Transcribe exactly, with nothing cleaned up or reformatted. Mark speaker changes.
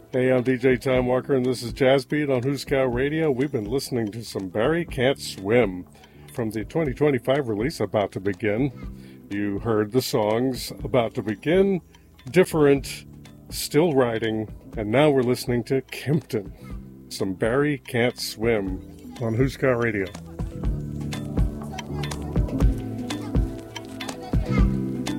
Speaker 1: Hey, I'm D J Tom Walker, and this is Jazz Beat on Huskow Radio. We've been listening to some Barry Can't Swim from the twenty twenty-five release, About to Begin. You heard the songs About to Begin, Different, Still Riding, and now we're listening to Kimpton. Some Barry Can't Swim on Huskow Radio.